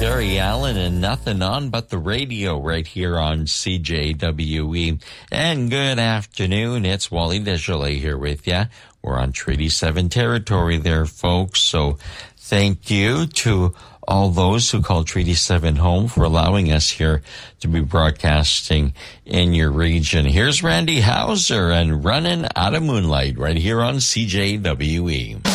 Gary Allen and nothing on but the radio right here on CJWE. And good afternoon. It's Wally Desjardins here with you. We're on Treaty 7 territory there, folks. So thank you to all those who call Treaty 7 home for allowing us here to be broadcasting in your region. Here's Randy Houser and Running Out of Moonlight right here on CJWE.